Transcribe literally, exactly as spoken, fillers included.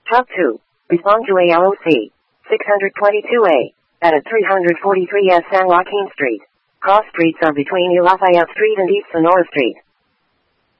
Talk to. Respond to A L O C. six twenty-two A. At three forty-three S San Joaquin Street. Cross streets are between East Lafayette Street and East Sonora Street.